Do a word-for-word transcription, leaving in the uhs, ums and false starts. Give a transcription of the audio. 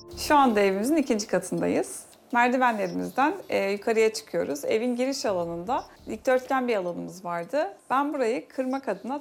Şu anda evimizin ikinci katındayız. Merdivenlerimizden e, yukarıya çıkıyoruz. Evin giriş alanında dikdörtgen bir alanımız vardı. Ben burayı kırmak adına